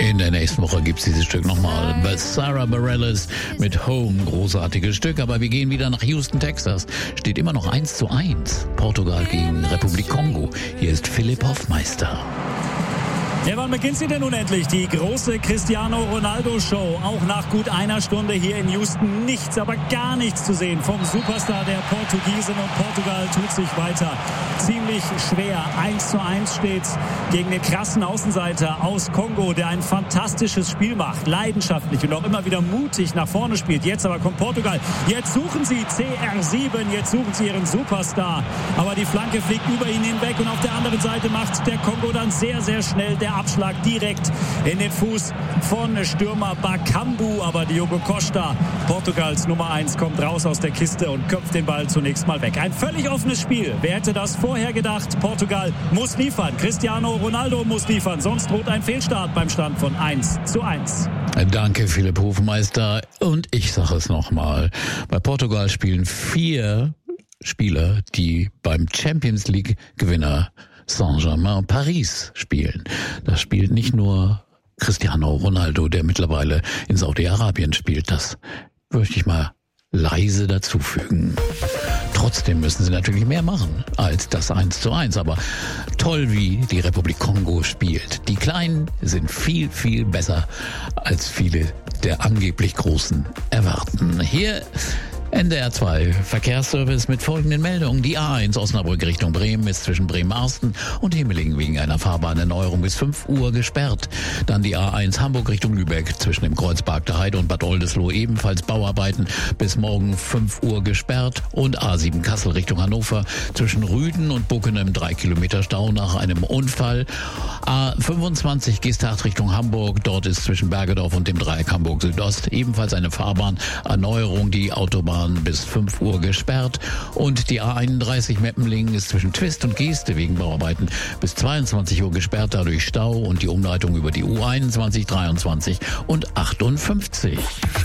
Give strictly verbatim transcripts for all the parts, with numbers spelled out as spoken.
In der nächsten Woche gibt's dieses Stück nochmal. Sarah Bareilles mit Home, großartiges Stück. Aber wir gehen wieder nach Houston, Texas. Steht immer noch eins zu eins. Portugal gegen Republik Kongo. Hier ist Philipp Hoffmeister. Ja, wann beginnt sie denn nun endlich? Die große Cristiano Ronaldo-Show. Auch nach gut einer Stunde hier in Houston nichts, aber gar nichts zu sehen vom Superstar der Portugiesen. Und Portugal tut sich weiter ziemlich schwer. eins zu eins steht gegen den krassen Außenseiter aus Kongo, der ein fantastisches Spiel macht. Leidenschaftlich und auch immer wieder mutig nach vorne spielt. Jetzt aber kommt Portugal. Jetzt suchen sie C R sieben. Jetzt suchen sie ihren Superstar. Aber die Flanke fliegt über ihn hinweg. Und auf der anderen Seite macht der Kongo dann sehr, sehr schnell der Abschlag direkt in den Fuß von Stürmer Bakambu. Aber Diogo Costa, Portugals Nummer eins, kommt raus aus der Kiste und köpft den Ball zunächst mal weg. Ein völlig offenes Spiel. Wer hätte das vorher gedacht? Portugal muss liefern. Cristiano Ronaldo muss liefern. Sonst droht ein Fehlstart beim Stand von eins zu eins. Danke, Philipp Hofmeister. Und ich sage es nochmal. Bei Portugal spielen vier Spieler, die beim Champions League-Gewinner Saint-Germain Paris spielen. Das spielt nicht nur Cristiano Ronaldo, der mittlerweile in Saudi-Arabien spielt. Das möchte ich mal leise dazufügen. Trotzdem müssen sie natürlich mehr machen als das eins zu eins. Aber toll, wie die Republik Kongo spielt. Die Kleinen sind viel, viel besser, als viele der angeblich Großen erwarten. Hier N D R zwei Verkehrsservice mit folgenden Meldungen. Die A eins Osnabrück Richtung Bremen ist zwischen Bremen-Arsten und Himmelingen wegen einer Fahrbahnerneuerung bis fünf Uhr gesperrt. Dann die A eins Hamburg Richtung Lübeck zwischen dem Kreuz Park der Heide und Bad Oldesloe ebenfalls Bauarbeiten bis morgen fünf Uhr gesperrt. Und A sieben Kassel Richtung Hannover zwischen Rüden und Buckenem drei Kilometer Stau nach einem Unfall. A fünfundzwanzig Gestart Richtung Hamburg. Dort ist zwischen Bergedorf und dem Dreieck Hamburg Südost ebenfalls eine Fahrbahnerneuerung. Die Autobahn bis fünf Uhr gesperrt. Und die A einunddreißig Meppenlingen ist zwischen Twist und Geeste wegen Bauarbeiten bis zweiundzwanzig Uhr gesperrt, dadurch Stau und die Umleitung über die U einundzwanzig, dreiundzwanzig und achtundfünfzig.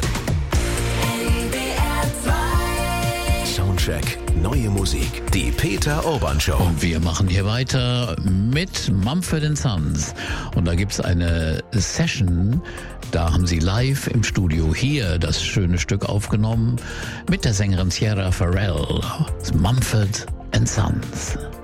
Soundcheck. Neue Musik. Die Peter Urban Show. Und wir machen hier weiter mit Mumford and Sons. Und da gibt's eine Session, da haben sie live im Studio hier das schöne Stück aufgenommen mit der Sängerin Sierra Farrell. Mumford and Sons.